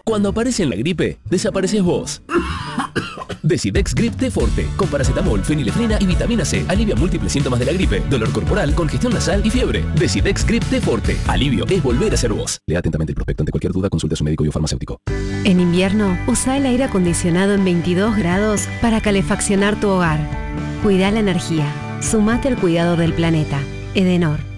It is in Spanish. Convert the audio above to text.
Cuando aparece la gripe, desapareces vos. Decidex Grip T Forte, con paracetamol, fenilefrina y vitamina C, alivia múltiples síntomas de la gripe, dolor corporal, congestión nasal y fiebre. Decidex Grip T Forte, alivio es volver a ser vos. Lea atentamente el prospecto. Ante cualquier duda, consulte a su médico y o farmacéutico. En invierno, usa el aire acondicionado en 22 grados para calefaccionar tu hogar. Cuida la energía. Sumate al cuidado del planeta. Edenor.